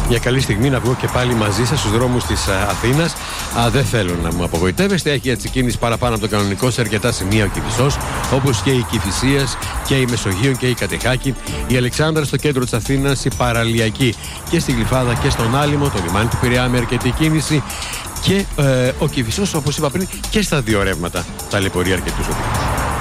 Μια καλή στιγμή να βγω και πάλι μαζί σας στους δρόμους της Αθήνας. Δεν θέλω να μου απογοητεύεστε. Έχει έτσι κίνηση παραπάνω από το κανονικό σε αρκετά σημεία ο Κηφισός, όπως και η Κηφισίας και η Μεσογείων και η Κατεχάκη, η Αλεξάνδρα στο κέντρο της Αθήνας, η Παραλιακή και στη Γλυφάδα και στον Άλυμο, το λιμάνι του Πειραιά με αρκετή κίνηση και ο Κηφισός, όπως είπα πριν, και στα δύο ρεύματα ταλαιπωρεί αρκετούς οδηγούς.